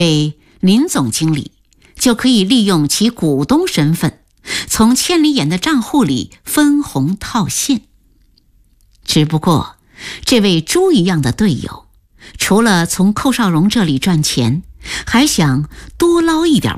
林总经理就可以利用其股东身份，从千里眼的账户里分红套现。只不过这位猪一样的队友，除了从寇少荣这里赚钱，还想多捞一点